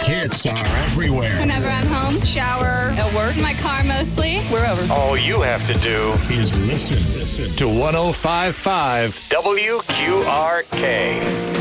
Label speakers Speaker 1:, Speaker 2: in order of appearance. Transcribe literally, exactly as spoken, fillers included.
Speaker 1: hits are everywhere.
Speaker 2: Whenever I'm home, shower, at work, in my car mostly, wherever.
Speaker 3: All you have to do
Speaker 1: Is listen, listen.
Speaker 3: to one oh five point five W Q R K.